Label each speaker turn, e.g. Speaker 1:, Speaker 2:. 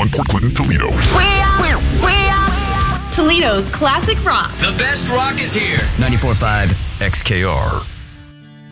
Speaker 1: 101 Fort Clinton, Toledo.
Speaker 2: We are Toledo's classic rock.
Speaker 3: The best rock is here.
Speaker 4: 94.5 XKR.